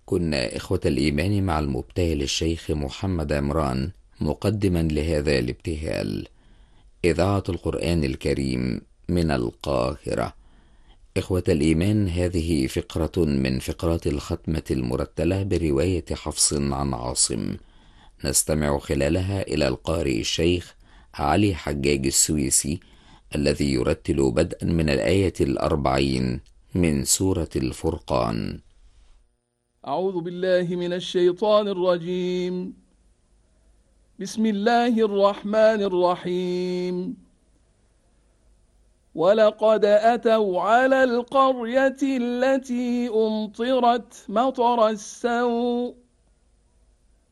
كنا إخوة الإيمان مع المبتهل الشيخ محمد عمران مقدما لهذا الابتهال. إذاعة القرآن الكريم من القاهرة. إخوة الإيمان، هذه فقرة من فقرات الختمة المرتلة برواية حفص عن عاصم، نستمع خلالها إلى القارئ الشيخ علي حجاج السويسي الذي يرتل بدءا من الآية 40 من سورة الفرقان. أعوذ بالله من الشيطان الرجيم. بسم الله الرحمن الرحيم. ولقد أتوا على القرية التي أمطرت مطر السوء